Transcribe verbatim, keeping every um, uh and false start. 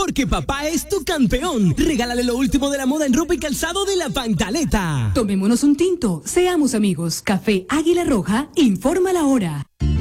porque papá es tu campeón. Regálale lo último de la moda en ropa y calzado de la Pantaleta. Tomémonos un tinto, seamos amigos. Café Águila Roja, informa la hora.